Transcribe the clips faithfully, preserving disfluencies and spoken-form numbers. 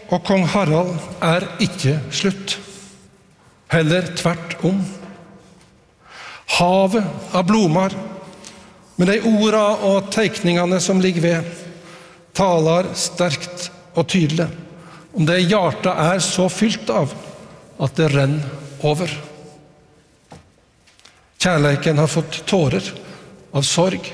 og kong Harald er ikke slutt. Heller tvert om. Havet av blomar, med de orda og teikningene som ligger ved, taler sterkt og tydelig om det hjertet er så fylt av at det renner over. Kjærleiken har fått tårer av sorg.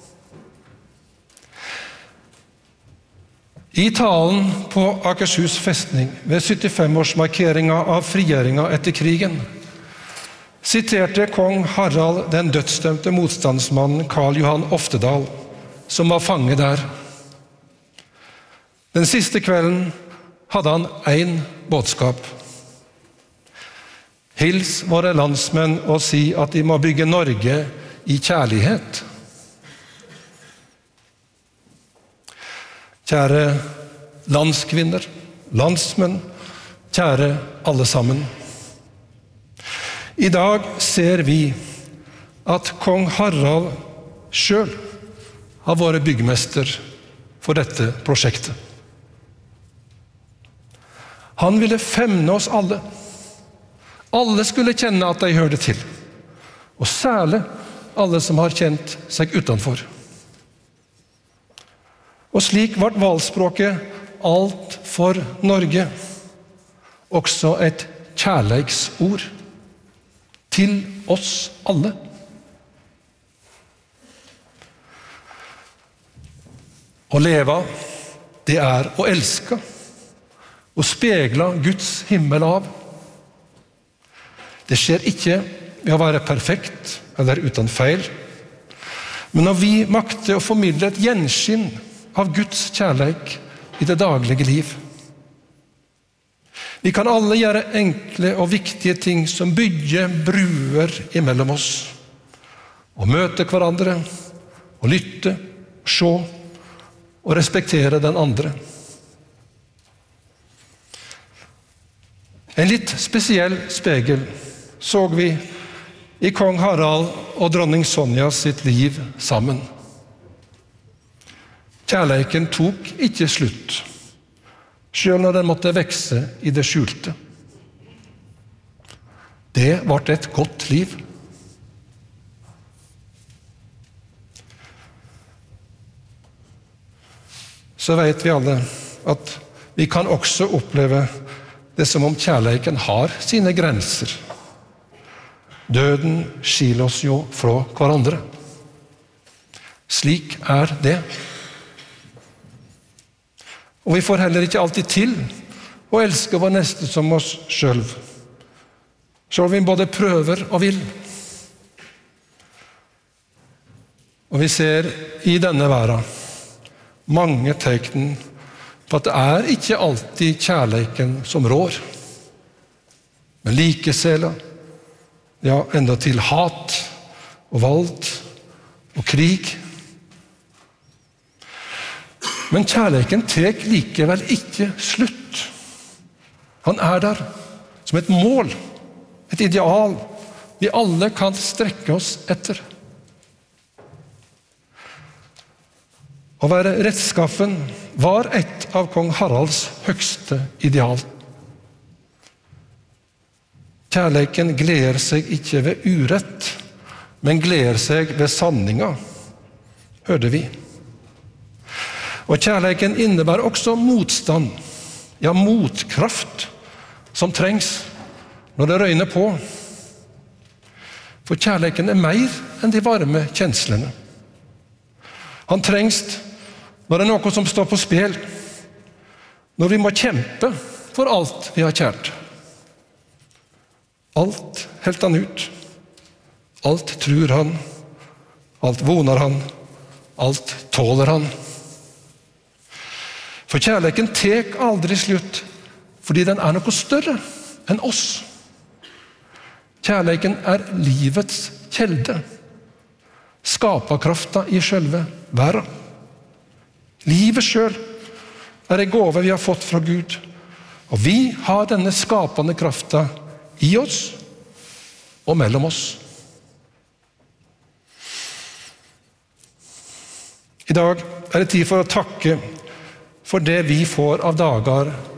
I talen på Akershus festning ved syttifem-årsmarkeringen av frigjøringen etter krigen siterte kong Harald den dødsdømte motstandsmannen Karl Johan Oftedal, som var fanget der. Den siste kvelden hadde han en budskap. Hils våre landsmenn og si at de må bygge Norge i kjærlighet. Kjære landskvinner, landsmenn, kjære alle sammen. I dag ser vi at kong Harald selv har vært byggmester for dette prosjektet. Han ville femne oss alle. Alle skulle kjenne at de hørte til, og særlig alle som har kjent seg utenfor. Og slik ble valgspråket alt for Norge, også et kjærleiksord til oss alle. Å leve, det er å elske, og spegle Guds himmel av. Det skjer ikke ved å være perfekt eller uten feil, men når vi makter å formidle et gjenskinn av Guds kjærleik i det daglige liv. Vi kan alle gjøre enkle og viktige ting som bygger bruer imellom oss, og møte hverandre, og lytte, og se, og respektere den andre. En litt spesiell spegel så vi i kong Harald og dronning Sonja sitt liv sammen. Kjærleiken tok ikke slutt, selv når den måtte vekse i det skjulte. Det var et godt liv. Så vet vi alle at vi kan også oppleve det som om kjærleiken har sine grenser. Døden skiller oss jo fra hverandre. Slik er det. Og vi får heller ikke alltid til å elske vår neste som oss selv, selv om vi både prøver og vil. Og vi ser i denne verden mange tegn på at det er ikke alltid kjærleiken som rår, men likesela, ja, enda til hat og vold og krig. Men kjærleiken tek likevel ikke slutt. Han er der som et mål, et ideal vi alle kan strekke oss etter. Å være rettskaffen var et av kong Haralds høgste ideal. Kjærleiken gleder seg ikke ved urett, men gleder seg ved sanninga, hørte vi. Og kjærleiken innebærer også motstand, ja, motkraft, som trengs når det røyner på. For kjærleiken er mer enn de varme kjenslene. Han trengs når det er noe som står på spill, når vi må kjempe for alt vi har kjært. Alt helt han ut. Alt tror han. Alt voner han. Alt tåler han. For kjærleiken tek aldri slutt, fordi den er noe større enn oss. Kjærleiken er livets kjelde, skaperkrafta i selve verden. Livet selv er en gåve vi har fått fra Gud, og vi har denne skapende krafta i oss og mellom oss. I dag er det tid for å takke for det vi får av dager